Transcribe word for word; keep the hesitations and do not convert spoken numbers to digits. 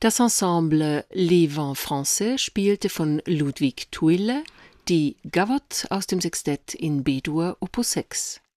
Das Ensemble Les Vents Français spielte von Ludwig Thuille die Gavotte aus dem Sextett in B-Dur Opus sechs.